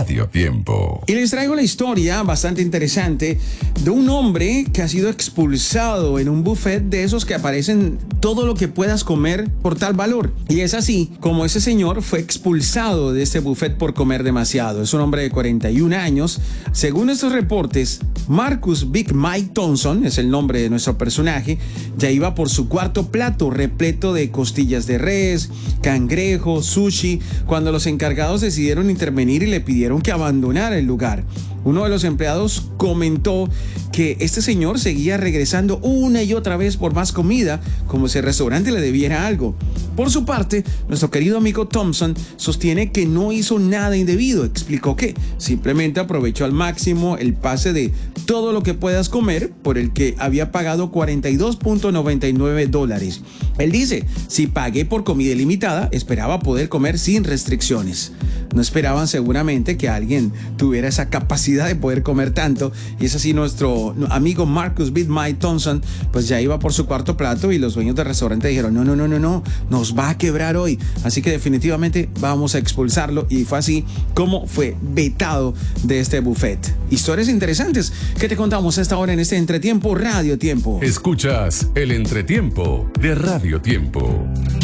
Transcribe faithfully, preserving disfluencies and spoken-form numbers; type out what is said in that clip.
Radio Tiempo. Y les traigo la historia bastante interesante de un hombre que ha sido expulsado en un buffet de esos que aparecen todo lo que puedas comer por tal valor. Y es así como ese señor fue expulsado de este buffet por comer demasiado. Es un hombre de cuarenta y un años. Según estos reportes, Marcus Big Mike Thompson, es el nombre de nuestro personaje, ya iba por su cuarto plato repleto de costillas de res, cangrejo, sushi, cuando los encargados decidieron intervenir y le pidieron que abandonara el lugar. Uno de los empleados comentó que este señor seguía regresando una y otra vez por más comida, como si el restaurante le debiera algo. Por su parte, nuestro querido amigo Thompson sostiene que no hizo nada indebido. Explicó que simplemente aprovechó al máximo el pase de todo lo que puedas comer, por el que había pagado cuarenta y dos punto noventa y nueve dólares. Él dice: si pagué por comida ilimitada, esperaba poder comer sin restricciones. No esperaban seguramente que alguien tuviera esa capacidad de poder comer tanto, y es así nuestro amigo Marcus Big Mike Thompson pues ya iba por su cuarto plato, y los dueños del restaurante dijeron: no, no, no, no, no, nos va a quebrar hoy, así que definitivamente vamos a expulsarlo. Y fue así como fue vetado de este buffet. Historias interesantes que te contamos a esta hora en este Entretiempo Radio Tiempo. Escuchas el Entretiempo de Radio Tiempo.